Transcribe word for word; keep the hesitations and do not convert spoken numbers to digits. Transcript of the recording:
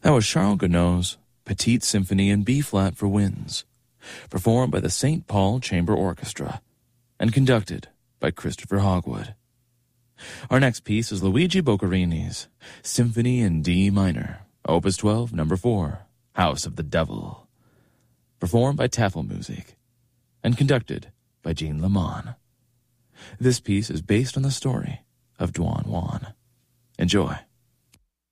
That was Charles Gounod's Petite Symphony in B-flat for winds, performed by the Saint Paul Chamber Orchestra and conducted by Christopher Hogwood. Our next piece is Luigi Boccherini's Symphony in D minor, Opus twelve, number four, House of the Devil, performed by Tafelmusik and conducted by Jean Lamont. This piece is based on the story of Duan Juan. Enjoy.